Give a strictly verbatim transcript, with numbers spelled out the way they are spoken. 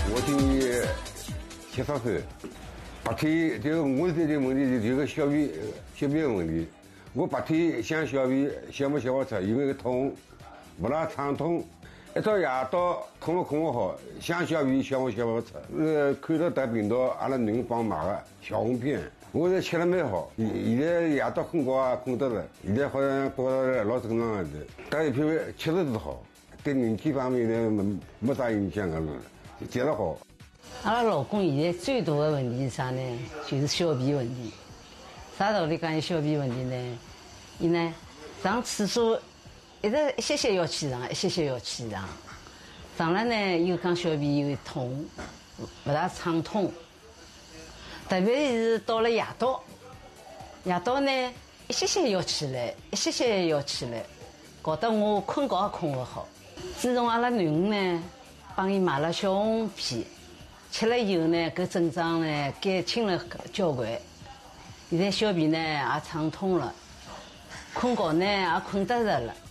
我今年七十岁，白天就我这点问题就个小便小便问题。我白天想小便想不想不出，因为痛不大畅通。一到夜到困不困不好，想小便想不想不出。呃，看到得病毒，阿拉囡帮买个小红片，我这吃了蛮好。现现在夜到困觉也困得了，现在好像觉着老正常的。打一片吃的是好，对人体方面呢没没啥影响的，接着好。 阿拉老公现在最大的问题是啥呢？就是小便问题。啥道理讲有小便问题呢？伊呢上厕所一直一歇歇要去上，一歇歇要去上。上了呢又讲小便又痛，不大畅通。特别是到了夜到，夜到呢一歇歇要起来，一歇歇要起来，搞得我困觉也困不好。自从阿拉囡恩呢帮伊买了小红片，吃了以后呢，搿症状呢减轻了交关。现在小便呢也畅通了，困觉呢也困得着了。